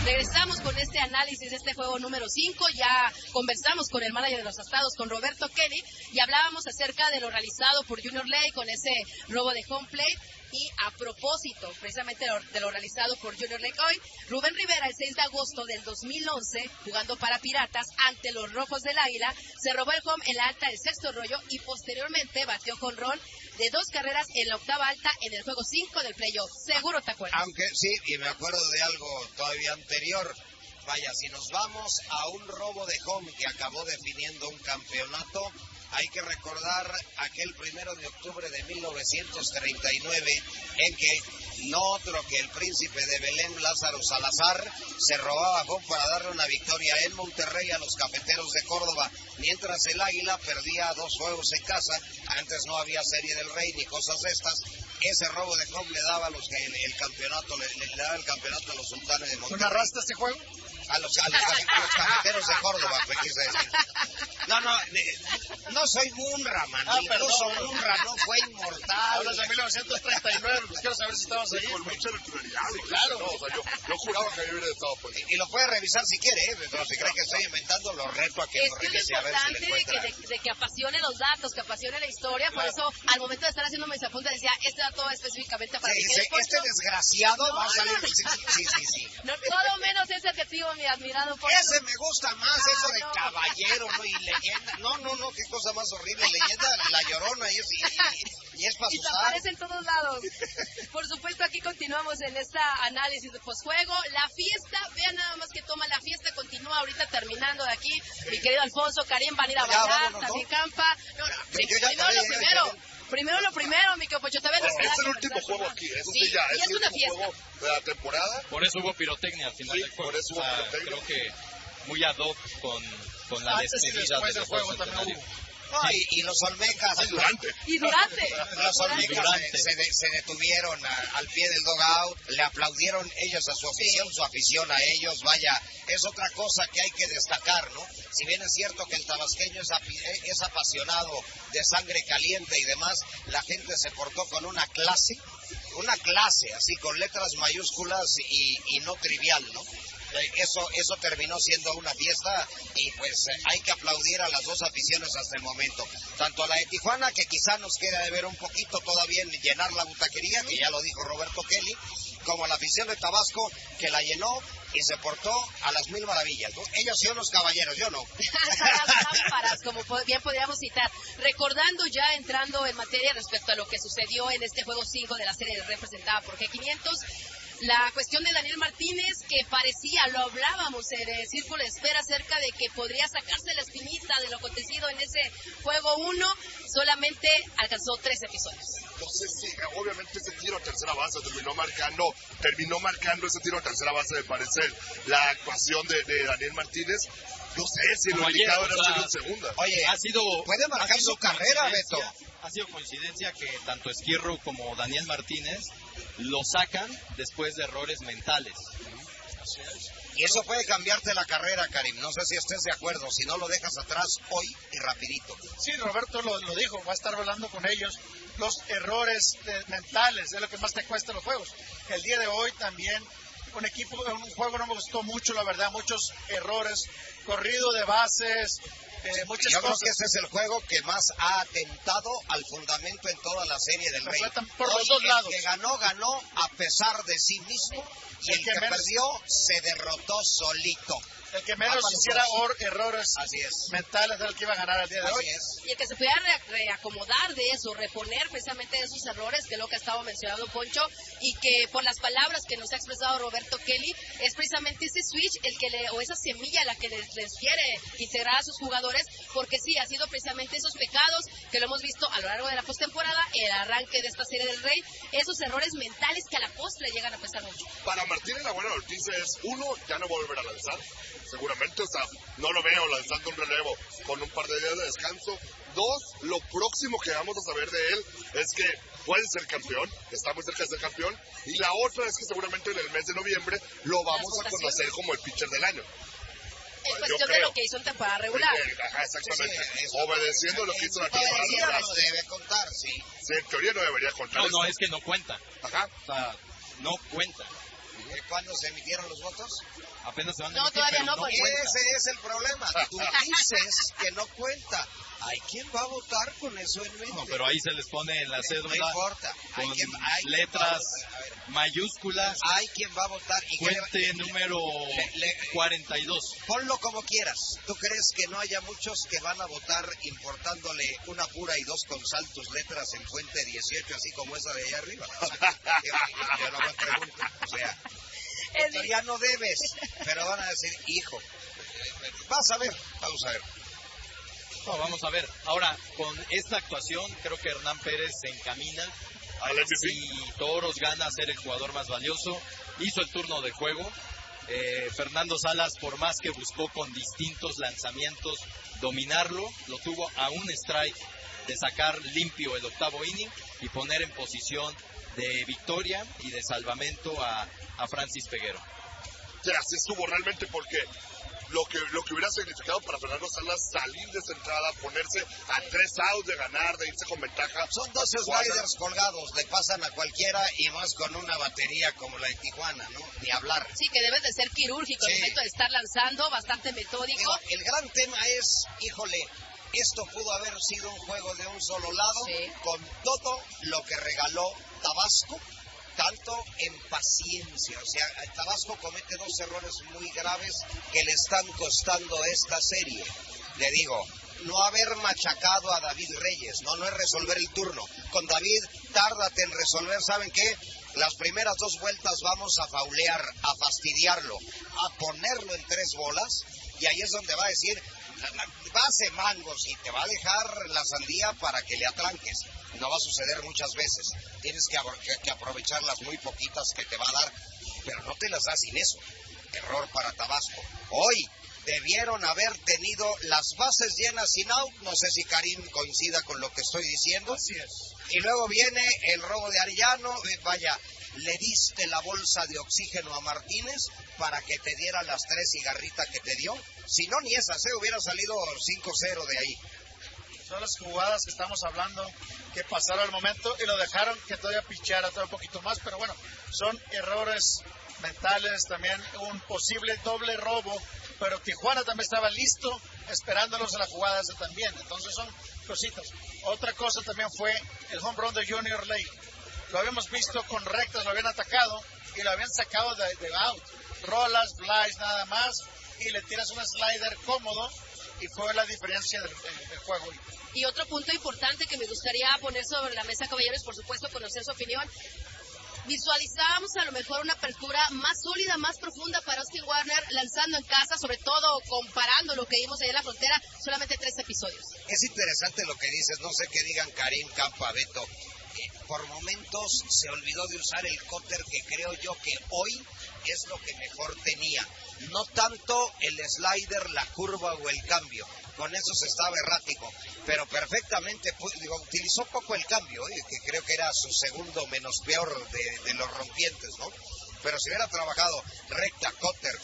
Regresamos con este análisis de este juego número 5. Ya conversamos con el manager de los Estados, con Roberto Kelly, y hablábamos acerca de lo realizado por Junior Lake con ese robo de home plate. Y a propósito, precisamente de lo realizado por Junior Lake hoy, Rubén Rivera, el 6 de agosto del 2011, jugando para Piratas ante los Rojos del Águila, se robó el home en la alta del sexto rollo y posteriormente batió jonrón de 2 carreras en la octava alta en el juego 5 del playoff. Seguro te acuerdas. Aunque sí, y me acuerdo de algo todavía anterior. Vaya, si nos vamos a un robo de home que acabó definiendo un campeonato, hay que recordar aquel 1 de octubre de 1939 en que no otro que el príncipe de Belén, Lázaro Salazar, se robaba home para darle una victoria en Monterrey a los Cafeteros de Córdoba, mientras el Águila perdía 2 juegos en casa. Antes no había Serie del Rey ni cosas de estas. Ese robo de home le daba el campeonato, le daba el campeonato a los Sultanes de Monterrey. ¿Tú narraste este juego? A los Cafeteros de Córdoba, me quise decir. No soy Munra, man. Incluso Munra no fue inmortal. Hablas de 1939, pues quiero saber si estabas ahí. Con mucha naturalidad. Sí, claro. No, o sea, yo juraba que había estado pues. Y lo puede revisar si quiere, pero si cree que estoy inventando, lo reto a que lo revise a ver si le encuentra. De que apasione los datos, que apasione la historia. Claro. Por eso, al momento de estar haciendo mis apuntes, decía, este dato específicamente para sí, este desgraciado va a salir. Sí. No, todo menos ese adjetivo, mi admirado Poncho. Ese me gusta más, eso de caballero, ¿no? Y leyenda. No, qué cosa más horrible. Leyenda, La Llorona, y es para asustar. Y te aparece en todos lados. Por supuesto, aquí continuamos en esta análisis de posjuego. La fiesta, vean nada más que toma, la fiesta continúa ahorita terminando de aquí. Mi querido Alfonso, Karim van a ir a bailar, también Campa. Primero lo primero, mi querido Poncho, te ves es el último juego aquí, eso sí, ya, es el último juego de la temporada. Por eso hubo pirotecnia al final del juego. Por eso hubo pirotecnia. Creo que muy ad hoc con la despedida de los Juegos Centenarios. Y los Olmecas. Durante. Los Olmecas se detuvieron al pie del dugout, le aplaudieron ellos a su afición a ellos. Vaya, es otra cosa que hay que destacar, ¿no? Si bien es cierto que el tabasqueño es apasionado de sangre caliente y demás, la gente se portó con una clase, así con letras mayúsculas y no trivial, ¿no? Eso terminó siendo una fiesta y pues hay que aplaudir a las dos aficiones hasta el momento. Tanto a la de Tijuana, que quizá nos queda de ver un poquito todavía en llenar la butaquería, que ya lo dijo Roberto Kelly, como a la afición de Tabasco, que la llenó y se portó a las mil maravillas, ¿no? Ellos sí unos caballeros, yo no. Lámparas, como bien podríamos citar. Recordando ya, entrando en materia respecto a lo que sucedió en este juego 5 de la serie representada por G500, la cuestión de Daniel Martínez, que parecía, lo hablábamos en el círculo de espera acerca de que podría sacarse la espinita de lo acontecido en ese juego 1, solamente alcanzó 3 episodios. No sé si, obviamente ese tiro a tercera base terminó marcando ese tiro a tercera base, me parece, la actuación de Daniel Martínez. No sé si lo indicado era hacer en segunda. Oye, puede marcar su carrera, Beto. Ha sido coincidencia que tanto Esquirro como Daniel Martínez lo sacan después de errores mentales. Y eso puede cambiarte la carrera, Karim. No sé si estés de acuerdo. Si no, lo dejas atrás hoy y rapidito. Sí, Roberto lo dijo. Va a estar hablando con ellos. Los errores mentales es lo que más te cuesta los juegos. El día de hoy también un juego no me gustó mucho, la verdad. Muchos errores, corrido de bases, muchas Yo cosas. creo que ese es el juego que más ha atentado al fundamento en toda la serie del Rey. Por los dos lados. El que ganó a pesar de sí mismo, y el que perdió se derrotó solito. El que menos hiciera errores mentales era el que iba a ganar el día de hoy. Y el que se pudiera reacomodar de eso, reponer precisamente de esos errores, que es lo que estaba mencionando Poncho, y que por las palabras que nos ha expresado Roberto Kelly, es precisamente ese switch o esa semilla la que les quiere integrar a sus jugadores, porque sí, ha sido precisamente esos pecados que lo hemos visto a lo largo de la postemporada, el arranque de esta serie del Rey, esos errores mentales que a la postre llegan a pesar mucho. Para Martínez la buena noticia es, 1, ya no volverá a lanzar. Seguramente, o sea, no lo veo lanzando un relevo con un par de días de descanso. 2, lo próximo que vamos a saber de él es que puede ser campeón, está muy cerca de ser campeón. Y la otra es que seguramente en el mes de noviembre lo vamos a conocer como el pitcher del año. Es cuestión de lo que hizo en temporada regular. Ajá, exactamente. Obedeciendo lo que hizo en la temporada regular. No debe contar, sí. Sí, en teoría no debería contar. No, es que no cuenta. Ajá. O sea, no cuenta. ¿Cuándo se emitieron los votos? Apenas se van a No, emitir, todavía pero no, porque- cuenta. Ese es el problema. Tú dices que no cuenta. ¿Hay quien va a votar con eso en mente? No, pero ahí se les pone en la No cédula importa. con Hay quien letras a ver, mayúsculas, hay quien va a votar. ¿Y qué fuente número 42. Ponlo como quieras. ¿Tú crees que no haya muchos que van a votar importándole una pura y dos con saltos letras en fuente 18, así como esa de allá arriba? Yo no me pregunto. O sea, ya no debes, pero van a decir, hijo, vas a ver, vamos a ver. No, vamos a ver. Ahora, con esta actuación, creo que Hernán Pérez se encamina. Al MVP. Si Toros gana a ser el jugador más valioso, hizo el turno de juego. Fernando Salas, por más que buscó con distintos lanzamientos dominarlo, lo tuvo a un strike de sacar limpio el octavo inning y poner en posición de victoria y de salvamento a Francis Peguero. Sí, así estuvo realmente, porque lo que hubiera significado para Fernando Salas salir de esa entrada, ponerse a 3 outs de ganar, de irse con ventaja. Son 12 sliders colgados, le pasan a cualquiera y más con una batería como la de Tijuana, ¿no? Ni hablar. Sí, que debes de ser quirúrgico Sí. al momento de estar lanzando, bastante metódico. Digo, el gran tema es, híjole, esto pudo haber sido un juego de un solo lado, Sí. con todo lo que regaló Tabasco, tanto en paciencia. O sea, Tabasco comete 2 errores muy graves que le están costando esta serie. Le digo, no haber machacado a David Reyes, no es resolver el turno. Con David, tárdate en resolver, ¿saben qué? Las primeras 2 vueltas vamos a faulear, a fastidiarlo, a ponerlo en 3 bolas, y ahí es donde va a decir, base mangos, y te va a dejar la sandía para que le atranques. No va a suceder muchas veces. Tienes que aprovechar las muy poquitas que te va a dar, pero no te las das sin eso. Error para Tabasco. Hoy debieron haber tenido las bases llenas sin out. No sé si Karim coincida con lo que estoy diciendo. Así es. Y luego viene el robo de Arellano. Vaya, le diste la bolsa de oxígeno a Martínez para que te diera las 3 cigarritas que te dio. Si no, ni esas, hubiera salido 5-0 de ahí. Son las jugadas que estamos hablando que pasaron al momento y lo dejaron que todavía pichara todavía un poquito más, pero bueno, son errores mentales, también un posible doble robo, pero Tijuana también estaba listo esperándolos en la jugada esa también, entonces son cositas. Otra cosa también fue el home run de Junior Lake. Lo habíamos visto con rectas, lo habían atacado y lo habían sacado de out. Rolas, flies, nada más, y le tiras un slider cómodo y fue la diferencia del juego. Y otro punto importante que me gustaría poner sobre la mesa, caballeros, por supuesto, conocer su opinión. Visualizábamos a lo mejor una apertura más sólida, más profunda para Austin Warner lanzando en casa, sobre todo comparando lo que vimos allá en la frontera, solamente 3 episodios. Es interesante lo que dices, no sé qué digan Karim, Campa, Beto. Por momentos se olvidó de usar el cutter, que creo yo que hoy es lo que mejor tenía. No tanto el slider, la curva o el cambio. Con eso se estaba errático. Pero perfectamente, utilizó poco el cambio, que creo que era su segundo menos peor de los rompientes, ¿no? Pero si hubiera trabajado recta, cutter,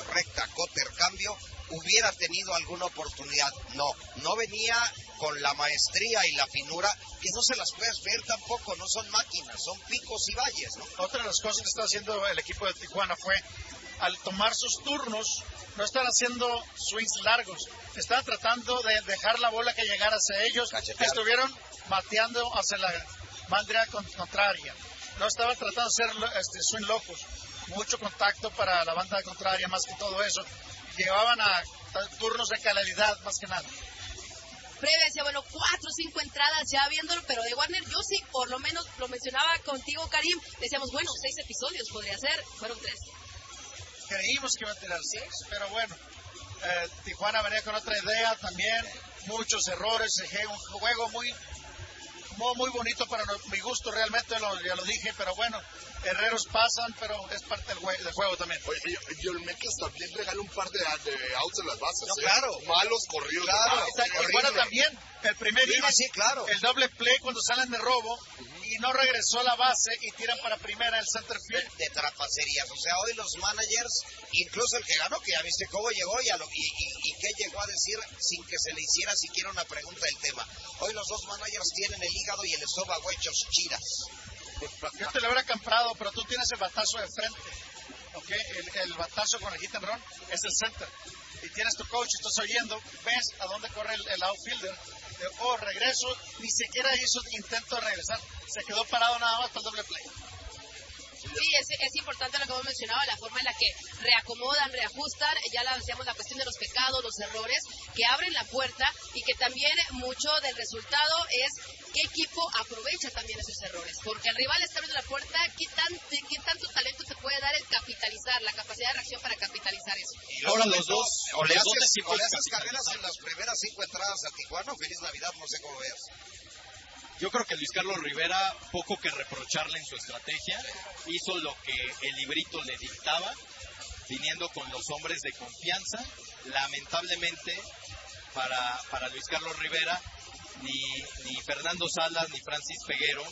cambio, hubiera tenido alguna oportunidad. No venía con la maestría y la finura, que no se las puedes ver tampoco, no son máquinas, son picos y valles, ¿no? Otra de las cosas que está haciendo el equipo de Tijuana fue, al tomar sus turnos, no están haciendo swings largos, están tratando de dejar la bola que llegara hacia ellos, Cachetear. estuvieron bateando hacia la bandera contraria, no estaban tratando de hacer swing locos, mucho contacto para la banda contraria, más que todo eso, llevaban a turnos de calidad más que nada. Previa decía, bueno, 4 o 5 entradas ya viéndolo, pero de Warner yo sí, por lo menos lo mencionaba contigo, Karim, decíamos, bueno, 6 episodios podría ser, fueron 3. Creímos que iba a tirar 6, pero bueno, Tijuana venía con otra idea también, muchos errores, un juego muy bonito para mi gusto, realmente ya lo dije, pero bueno, errores pasan, pero es parte del juego también. Oye, y Olmecas también regaló un par de outs en las bases. No, claro. Malos corridos. Claro. Tijuana también, el primer inning, Sí, claro. el doble play cuando salen de robo y no regresó a la base y tiran para primera el center field. De trapacerías. O sea, hoy los managers, incluso el que ganó, que ya viste cómo llegó y qué llegó a decir sin que se le hiciera siquiera una pregunta del tema. Hoy los 2 managers tienen el hígado y el estómago hechos chiras. Yo te lo hubiera comprado, pero tú tienes el batazo de frente. ¿okay? El batazo con el hit and run es el center. Y tienes tu coach, estás oyendo, ves a dónde corre el outfielder. Regreso, ni siquiera hizo intento de regresar, se quedó parado nada más para el doble play. Sí, es importante lo que hemos mencionado, la forma en la que reacomodan, reajustan, ya la decíamos, la cuestión de los pecados, los errores, que abren la puerta y que también mucho del resultado es qué equipo aprovecha también esos errores, porque el rival está abriendo la puerta, ¿qué tanto talento te puede dar el capitalizar, la capacidad de reacción para capitalizar eso? Y ahora los dos, o le haces carreras en las primeras 5 entradas a Tijuana, feliz Navidad, no sé cómo veas. Yo creo que Luis Carlos Rivera, poco que reprocharle en su estrategia, hizo lo que el librito le dictaba, viniendo con los hombres de confianza. Lamentablemente, para Luis Carlos Rivera, ni Fernando Salas ni Francis Peguero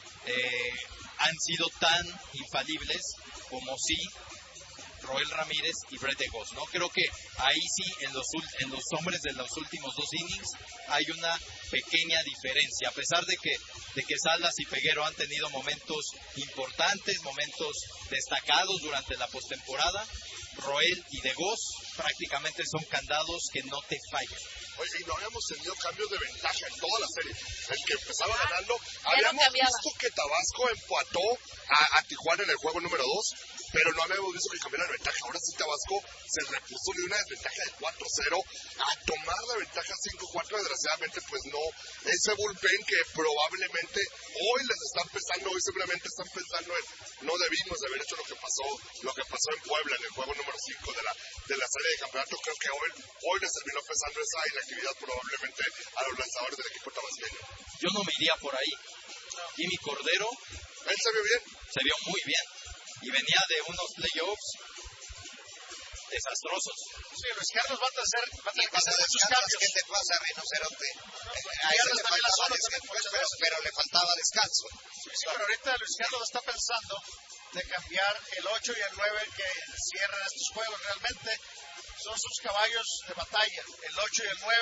han sido tan infalibles como sí Roel Ramírez y Brett DeGoss, ¿no? Creo que ahí sí, en los hombres de los últimos 2 innings, hay una pequeña diferencia. A pesar de que Salas y Peguero han tenido momentos importantes, momentos destacados durante la postemporada, Roel y DeGoss prácticamente son candados que no te fallan. Oye, y no habíamos tenido cambios de ventaja en toda la serie. El que empezaba ganando, no habíamos cambiaba. visto que Tabasco empató a Tijuana en el juego número 2, pero no habíamos visto que cambiara la ventaja. Ahora sí Tabasco se repuso de una desventaja de 4-0 a tomar la ventaja 5-4. Desgraciadamente, pues no, ese bullpen que probablemente hoy les está pesando, hoy simplemente están pensando en no debimos de haber hecho lo que pasó en Puebla en el juego número 5 de la serie de campeonato. Creo que hoy les terminó pesando esa inactividad probablemente a los lanzadores del equipo tabasqueño. Yo no me iría por ahí. Jimmy Cordero, Él se vio bien. Se vio muy bien. Y venía de unos playoffs desastrosos. Sí, Luis Carlos va a tener que hacer muchos descansas, cambios. ¿qué te pasa, Rinoceronte? A ya ese no le está bien la faltaba zona descanso, también, pero le faltaba descanso. Sí, pero ahorita Luis Carlos está pensando de cambiar el 8 y el 9 que cierran estos juegos. Realmente son sus caballos de batalla, el 8 y el 9.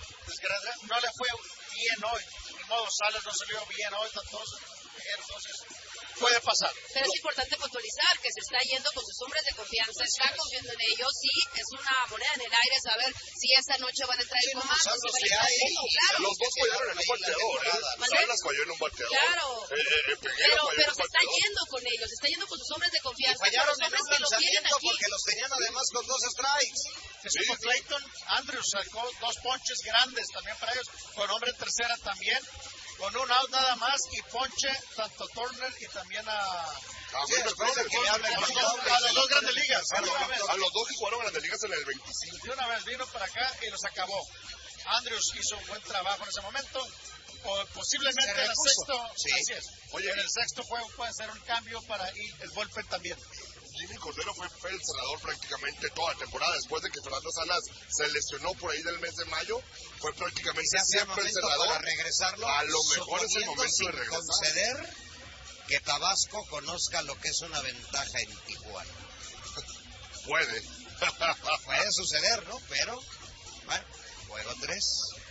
No le fue bien hoy. De modo, Salas no salió bien hoy, entonces puede pasar. Pero es importante puntualizar que se está yendo con sus hombres de confianza, está confiando en ellos, sí, es una moneda en el aire saber si esta noche van a entrar en comando. Son los que hay. Claro. Los dos fallaron en un bateador. Salas falló en un bateador. Claro. Pero se está yendo con ellos, se está yendo con sus hombres de confianza. Fallaron con los en un hombres que lo tienen lanzamiento aquí. porque los tenían además con 2 strikes. Sí, con Clayton Andrews sacó 2 ponches grandes también para ellos, con hombre en tercera también, con un out nada más y ponche tanto a Turner y también a Después de que le hablen a las 2 grandes ligas. A los dos que jugaron grandes ligas en el 25. De una vez vino para acá y los acabó. Andrews hizo un buen trabajo en ese momento. O posiblemente en el sexto, sí. Así es. Oye, en el sexto juego puede ser un cambio para ir el bullpen también. Jimmy Cordero fue el cerrador prácticamente toda la temporada. Después de que Fernando Salas se lesionó por ahí del mes de mayo, fue prácticamente siempre el cerrador. Para regresarlo, a lo mejor es el momento de regresar. Conceder que Tabasco conozca lo que es una ventaja en Tijuana. Puede. Puede suceder, ¿no? Pero, bueno, juego 3.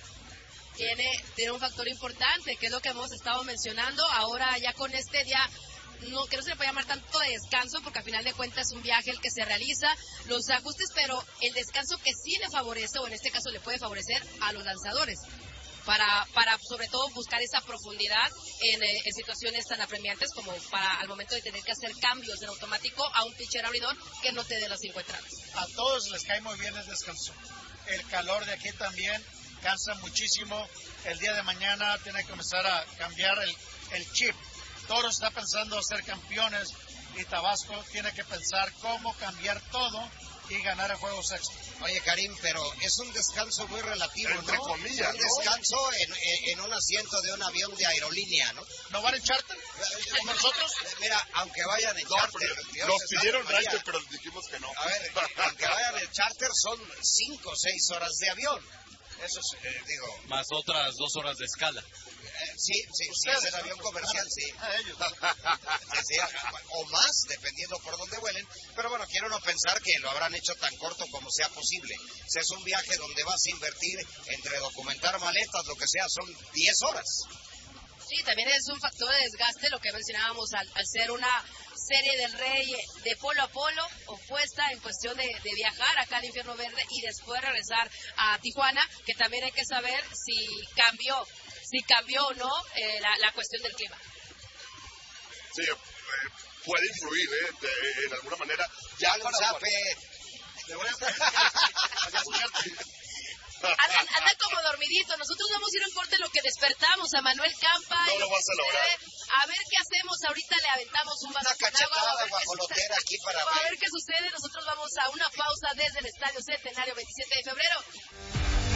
Tiene un factor importante, que es lo que hemos estado mencionando. Ahora ya con este día, que no se le puede llamar tanto de descanso, porque al final de cuentas es un viaje el que se realiza, los ajustes, pero el descanso que sí le favorece, o en este caso le puede favorecer a los lanzadores, para sobre todo buscar esa profundidad en situaciones tan apremiantes como para al momento de tener que hacer cambios en automático a un pitcher abridor que no te dé las 5 entradas. A todos les cae muy bien el descanso. El calor de aquí también cansa muchísimo. El día de mañana tiene que comenzar a cambiar el chip. Toros está pensando ser campeones y Tabasco tiene que pensar cómo cambiar todo y ganar el juego sexto. Oye, Karim, pero es un descanso muy relativo, entre ¿no? comillas, un descanso en un asiento de un avión de aerolínea, ¿no? ¿No van en charter? ¿Como nosotros? Mira, aunque vayan en charter... Nos pidieron charter, pero dijimos que no. A ver, aunque vayan en charter son 5 o 6 horas de avión. Eso sí, digo... Más otras 2 horas de escala. Sí, es el avión comercial, sí. A ellos. Sí, o más, dependiendo por dónde vuelen. Pero bueno, quiero no pensar que lo habrán hecho tan corto como sea posible. Si es un viaje donde vas a invertir entre documentar maletas, lo que sea, son 10 horas. Sí, también es un factor de desgaste, lo que mencionábamos, al ser una Serie del Rey de polo a polo, opuesta en cuestión de viajar acá al Infierno Verde y después regresar a Tijuana, que también hay que saber si cambió o no la cuestión del clima. Sí, puede influir, en alguna manera. Ya lo sabe. Andan como dormiditos. Nosotros vamos a ir en corte en lo que despertamos a Manuel Campa. No lo vas a lograr. A ver qué hacemos. Ahorita le aventamos un vaso Una cachetada guajolotera aquí para a ver qué sucede. Nosotros vamos a una pausa desde el Estadio Centenario 27 de febrero.